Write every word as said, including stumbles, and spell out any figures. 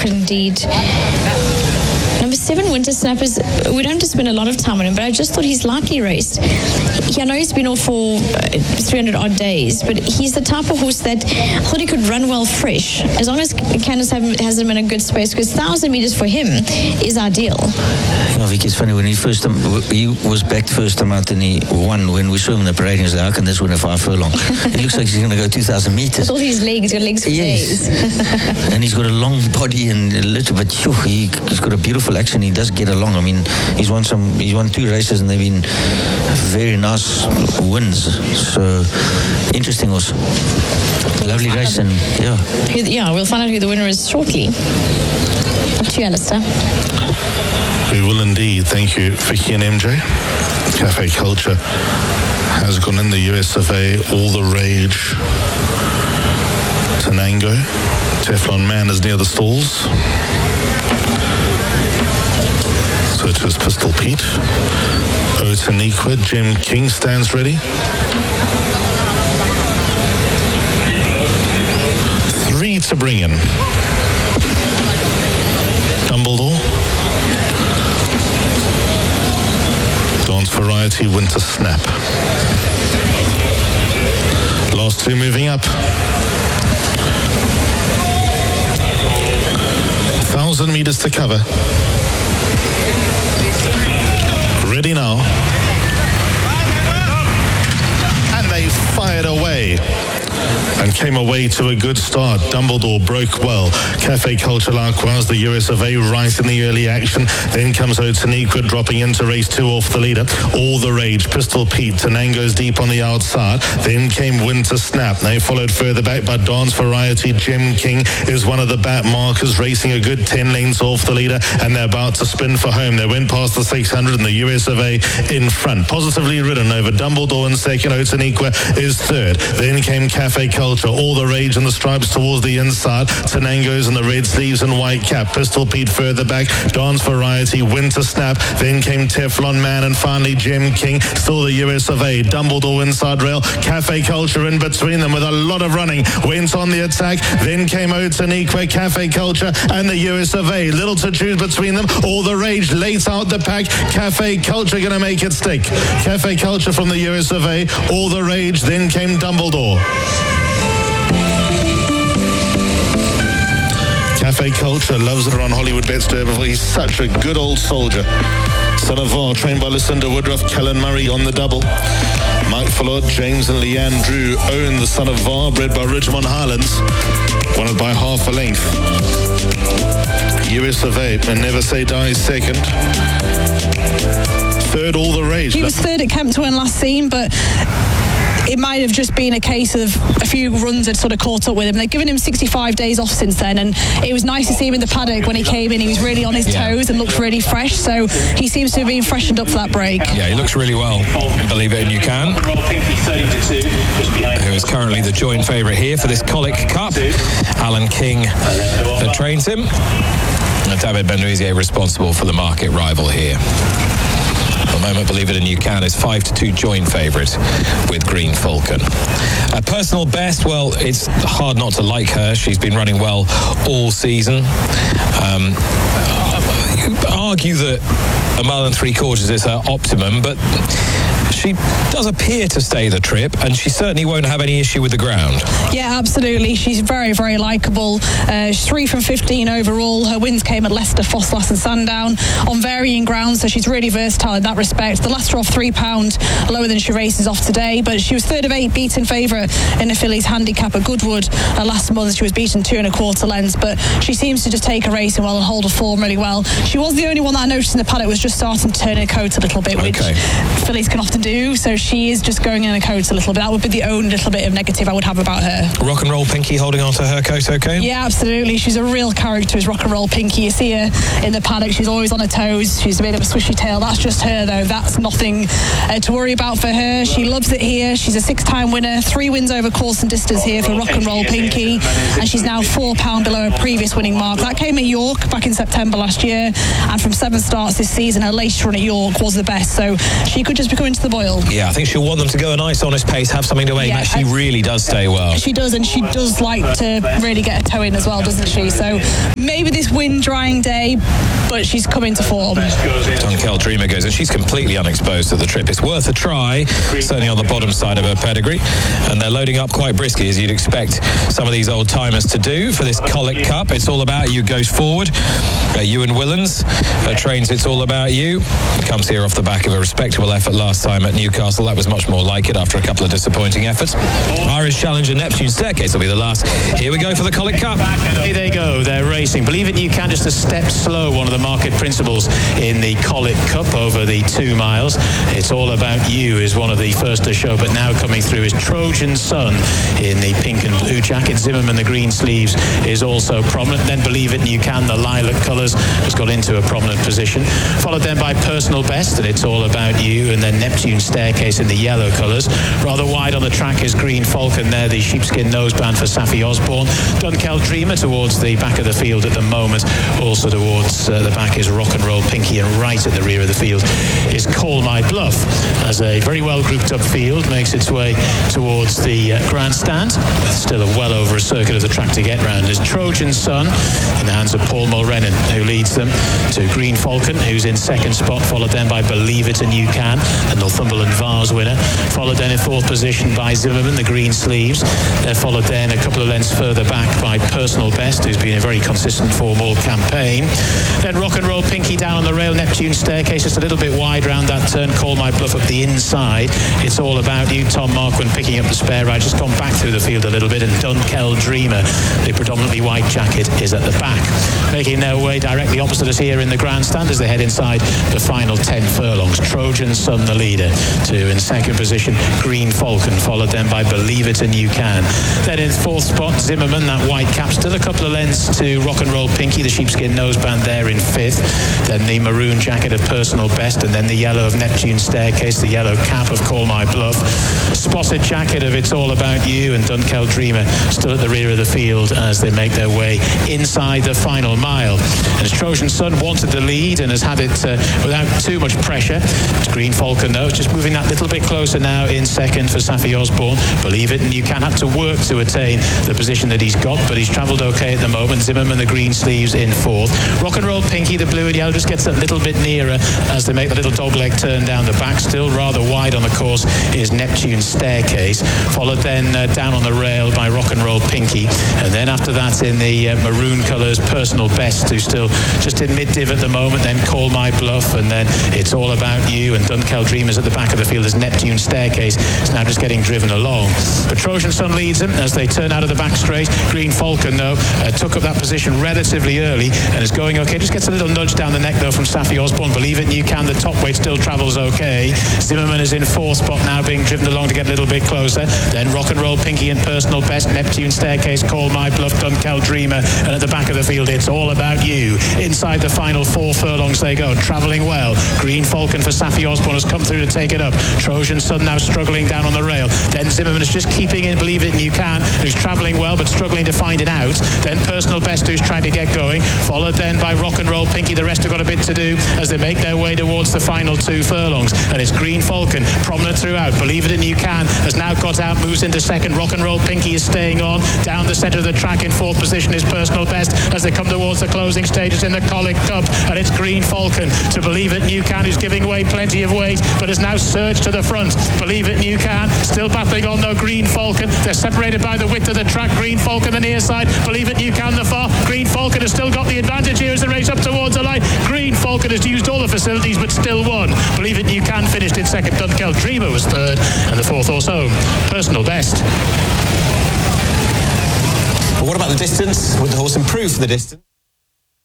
could indeed. Number seven, Winter Snap, is, we don't have to spend a lot of time on him, but I just thought he's lightly raced. He, I know he's been off for three hundred odd days, but he's the type of horse that I thought he could run well fresh, as long as Candice has him in a good space, because one thousand metres for him is ideal. Yeah, Vicky, it's funny, when he first time, he was backed first time out and he won. When we saw him in the parade, he was like, how can this win a five furlong? It looks like he's going to go two thousand metres. With all his legs, he's got legs for yes. days. And he's got a long body and a little bit, phew, he, he's got a beautiful action. He does get along. I mean, he's won some, he's won two races and they've been very nice wins. So, interesting horse. Lovely race and, yeah. Who, yeah, we'll find out who the winner is shortly. Up to you, Alistair. We will indeed. Thank you, Vicky and M J. Cafe Culture has gone in the U S of A. All the Rage. Tanango. Teflon Man is near the stalls. So it is Pistol Pete. Otaniqua. Jim King stands ready. Three to bring in. Dumbledore. Dawn's Variety, Winter Snap. Last two moving up. Thousand meters to cover. Ready now. And they fired away. And came away to a good start. Dumbledore broke well. Cafe Culture Larquoise, the U S of A, right in the early action. Then comes Otaniqua dropping into race two off the leader. All the Rage. Pistol Pete. Tanango's deep on the outside. Then came Winter Snap. They followed further back by Dawn's Variety. Jim King is one of the back markers, racing a good ten lanes off the leader, and they're about to spin for home. They went past the six hundred and the U S of A in front. Positively ridden over Dumbledore in second. Otaniqua is third. Then came Cafe Culture. All the Rage and the stripes towards the inside. Tanango's in the red sleeves and white cap. Pistol Pete further back. Dawn's Variety, Winter Snap. Then came Teflon Man and finally Jim King. Still the U S of A. Dumbledore inside rail. Cafe Culture in between them with a lot of running. Went on the attack. Then came Otaniqua, Cafe Culture and the U S of A. Little to choose between them. All the Rage late out the pack. Cafe Culture going to make it stick. Cafe Culture from the U S of A. All the Rage. Then came Dumbledore. Cafe Culture loves it around Hollywood Bets D'Urberville. He's such a good old soldier. Son of Var, trained by Lucinda Woodruff. Kellen Murray on the double. Mike Follett, James and Leanne Drew own the Son of Var, bred by Ridgemont Highlands. Won it by half a length. U S of A, and Never Say Die second. Third, All the Rage. He was third at Kempthorne last seen, but it might have just been a case of a few runs had sort of caught up with him. They've given him sixty-five days off since then, and it was nice to see him in the paddock when he came in. He was really on his yeah. toes and looked really fresh, so he seems to have been freshened up for that break. Yeah, he looks really well. Believe it and you can. Who is currently the joint favourite here for this Colic Cup. Alan King that trains him. And David Benouizier responsible for the market rival here. At the moment, Believe It and You Can is five to two joint favourite with Green Falcon. A personal best, well, it's hard not to like her. She's been running well all season. Um, you could argue that a mile and three quarters is her optimum, but she does appear to stay the trip, and she certainly won't have any issue with the ground. Yeah, absolutely. She's very, very likeable. Uh, she's three from fifteen overall. Her wins came at Leicester, Fosslas and Sandown on varying grounds, so she's really versatile in that respect. The last are off three pounds lower than she races off today, but she was third of eight beaten favourite in the fillies handicap at Goodwood uh, last month. She was beaten two and a quarter lengths, but she seems to just take her racing well and hold her form really well. She was the only one that I noticed in the paddock was just starting to turn her coat a little bit, which okay. fillies can often do, so she is just going in her coat a little bit. That would be the only little bit of negative I would have about her. Rock and Roll Pinky holding on to her coat okay? Yeah, absolutely. She's a real character as Rock and Roll Pinky. You see her in the paddock, she's always on her toes. She's a bit of a swishy tail. That's just her though. That's nothing uh, to worry about for her. She loves it here. She's a six-time winner. Three wins over course and distance here for Rock and Roll Pinky, and she's now four pounds below her previous winning mark. That came at York back in September last year, and from seven starts this season, her latest run at York was the best, so she could just be coming to the Boyle. Yeah, I think she'll want them to go a nice, honest pace, have something to aim Yeah, at. She I- really does stay well. She does, and she does like to really get a toe in as well, doesn't she? So maybe this wind drying day, but she's coming to form. Dunkel Dreamer goes, and she's completely unexposed at the trip. It's worth a try, certainly on the bottom side of her pedigree. And they're loading up quite briskly, as you'd expect some of these old timers to do for this Colic Cup. It's All About You goes forward. Uh, Ewan Willans uh, trains It's All About You. Comes here off the back of a respectable effort last time at Newcastle. That was much more like it after a couple of disappointing efforts. Irish Challenger Neptune Staircase will be the last. Here we go for the Colic Cup. Here they go, they're racing. Believe It You Can, just a step slow, one of the market principles in the Colic Cup over the two miles. It's All About You is one of the first to show, but now coming through is Trojan Sun in the pink and blue jacket. Zimmerman, the green sleeves, is also prominent. Then Believe It You Can, the lilac colours, has got into a prominent position. Followed then by Personal Best, and It's All About You, and then Neptune Staircase in the yellow colours. Rather wide on the track is Green Falcon there, the sheepskin noseband for Saffie Osborne. Dunkel Dreamer towards the back of the field at the moment. Also towards uh, the back is Rock and Roll Pinky, and right at the rear of the field is Call My Bluff, as a very well grouped up field makes its way towards the uh, grandstand. Still a well over a circuit of the track to get round. There's Trojan Sun in the hands of Paul Mulrennan, who leads them to Green Falcon, who's in second spot, followed then by Believe It and You Can, the Northumberland Vars winner. Followed then in fourth position by Zimmerman, the green sleeves. They're followed then a couple of lengths further back by Personal Best, who's been a very consistent form all campaign. Then Rock and Roll Pinky down on the rail. Neptune Staircase just a little bit wide round that turn. Call My Bluff up the inside. It's All About You. Tom Marquand picking up the spare ride, just gone back through the field a little bit, and Dunkel Dreamer, the predominantly white jacket, is at the back. Making their way directly opposite us here in the grandstand as they head inside the final ten furlongs. Trojan Sun, the leader, to in second position Green Falcon, followed then by Believe It and You Can. Then in fourth spot Zimmerman, that white cap, still a couple of lengths to Rock and Roll Pinky, the sheepskin noseband there in fifth. Then the maroon jacket of Personal Best, and then the yellow of Neptune Staircase, the yellow cap of Call My Bluff. Spotted jacket of It's All About You, and Dunkel Dreamer still at the rear of the field as they make their way inside the final mile. As Trojan Sun wanted the lead and has had it uh, without too much pressure. It's Green Falcon though, just moving that little bit closer now in second for Saffie Osborne. Believe It and You Can have to work to attain the position that he's got, but he's travelled okay at the moment. Zimmerman, the green sleeves, in fourth. Rock and Roll Pinky, the blue and yellow, just gets a little bit nearer as they make the little dogleg turn down the back. Still rather wide on the course is Neptune Staircase, followed then uh, down on the rail by Rock and Roll Pinky, and then after that in the uh, maroon colours Personal Best, who's still just in mid-div at the moment. Then Call My Bluff, and then It's All About You, and Dunkel Dreamers at the back of the field as Neptune Staircase is now just getting driven along. But Trojan Sun leads them as they turn out of the back straight. Green Falcon though uh, took up that position relatively early and is going okay, just gets a little nudge down the neck though from Saffie Osborne. Believe It and You Can, the top weight, still travels okay. Zimmerman is in fourth spot now, being driven along to get a little bit closer. Then Rock and Roll Pinky and Personal Best, Neptune Staircase, Call My Bluff, Dunkel Dreamer, and at the back of the field It's All About You. Inside the final four furlongs they go, travelling well. Green Falcon for Saffie Osborne has come through to take it up. Trojan Sun now struggling down on the rail. Then Zimmerman is just keeping in Believe It and You Can, who's travelling well but struggling to find it out. Then Personal Best, who's trying to get going, followed then by Rock and Roll Pinky. The rest have got a bit to do as they make their way towards the final two furlongs, and it's Green Falcon prominent throughout. Believe It and You Can has now got out, moves into second. Rock and Roll Pinky is staying on. Down the centre of the track in fourth position is Personal Best as they come towards the closing stages in the Colic Cup, and it's Green Falcon to Believe It and You Can, who's giving away plenty of weight but has now surged to the front. Believe It and You Can still battling on though. Green Falcon, they're separated by the width of the track. Green Falcon the near side, Believe It and You Can the far. Green Falcon has still got the advantage here as the race up towards the line. Green Falcon has used all the facilities but still won. Believe It and You Can finished in second. Dunkel Dreamer was third, and the fourth horse home, Personal Best. But what about the distance? Would the horse improve for the distance?